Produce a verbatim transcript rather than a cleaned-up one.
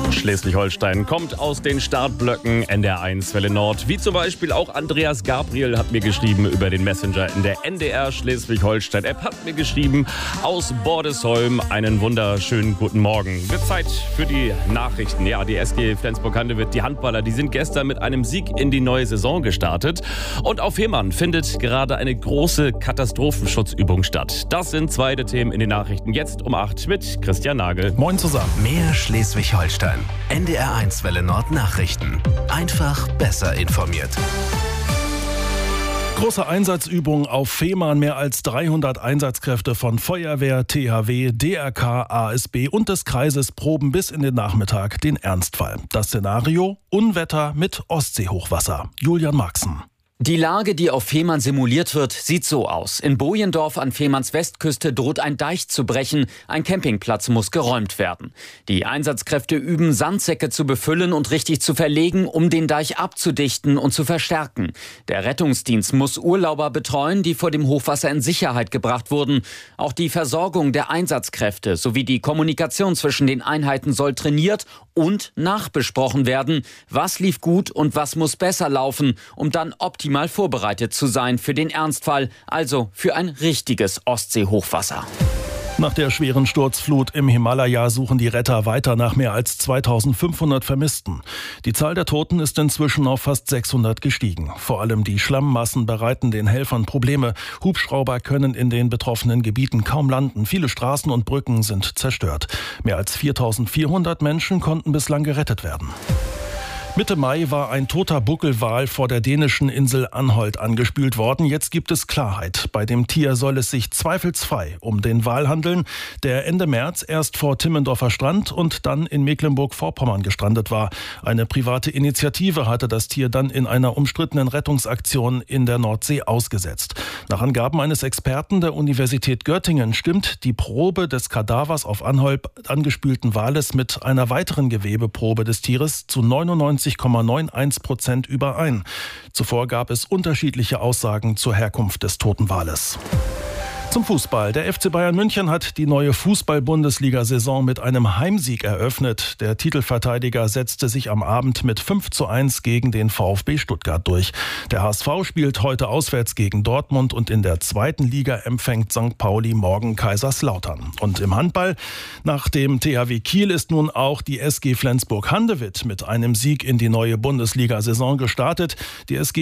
Schleswig-Holstein kommt aus den Startblöcken N D R eins Welle Nord. Wie zum Beispiel auch Andreas Gabriel hat mir geschrieben über den Messenger in der N D R Schleswig-Holstein-App. Hat mir geschrieben aus Bordesholm. Einen wunderschönen guten Morgen. Wird Zeit für die Nachrichten. Ja, die S G Flensburg-Handewitt, die Handballer, die sind gestern mit einem Sieg in die neue Saison gestartet. Und auf Fehmarn findet gerade eine große Katastrophenschutzübung statt. Das sind zwei der Themen in den Nachrichten. Jetzt um acht mit Christian Nagel. Moin zusammen. Mehr Schleswig-Holstein. N D R eins Welle Nord Nachrichten. Einfach besser informiert. Große Einsatzübung auf Fehmarn. Mehr als dreihundert Einsatzkräfte von Feuerwehr, T H W, D R K, A S B und des Kreises proben bis in den Nachmittag den Ernstfall. Das Szenario: Unwetter mit Ostseehochwasser. Julian Marxen. Die Lage, die auf Fehmarn simuliert wird, sieht so aus. In Bojendorf an Fehmarns Westküste droht ein Deich zu brechen. Ein Campingplatz muss geräumt werden. Die Einsatzkräfte üben, Sandsäcke zu befüllen und richtig zu verlegen, um den Deich abzudichten und zu verstärken. Der Rettungsdienst muss Urlauber betreuen, die vor dem Hochwasser in Sicherheit gebracht wurden. Auch die Versorgung der Einsatzkräfte sowie die Kommunikation zwischen den Einheiten soll trainiert und nachbesprochen werden. Was lief gut und was muss besser laufen, um dann optimal mal vorbereitet zu sein für den Ernstfall, also für ein richtiges Ostseehochwasser. Nach der schweren Sturzflut im Himalaya suchen die Retter weiter nach mehr als zweitausendfünfhundert Vermissten. Die Zahl der Toten ist inzwischen auf fast sechshundert gestiegen. Vor allem die Schlammmassen bereiten den Helfern Probleme. Hubschrauber können in den betroffenen Gebieten kaum landen. Viele Straßen und Brücken sind zerstört. Mehr als viertausendvierhundert Menschen konnten bislang gerettet werden. Mitte Mai war ein toter Buckelwal vor der dänischen Insel Anholt angespült worden. Jetzt gibt es Klarheit. Bei dem Tier soll es sich zweifelsfrei um den Wal handeln, der Ende März erst vor Timmendorfer Strand und dann in Mecklenburg-Vorpommern gestrandet war. Eine private Initiative hatte das Tier dann in einer umstrittenen Rettungsaktion in der Nordsee ausgesetzt. Nach Angaben eines Experten der Universität Göttingen stimmt die Probe des Kadavers auf Anholt angespülten Wales mit einer weiteren Gewebeprobe des Tieres zu neunundneunzig Komma einundneunzig Prozent überein. Zuvor gab es unterschiedliche Aussagen zur Herkunft des toten Wales. Zum Fußball. Der F C Bayern München hat die neue Fußball-Bundesliga-Saison mit einem Heimsieg eröffnet. Der Titelverteidiger setzte sich am Abend mit fünf zu eins gegen den VfB Stuttgart durch. Der H S V spielt heute auswärts gegen Dortmund und in der zweiten Liga empfängt Sankt Pauli morgen Kaiserslautern. Und im Handball, nach dem T H W Kiel ist nun auch die S G Flensburg-Handewitt mit einem Sieg in die neue Bundesliga-Saison gestartet. Die S G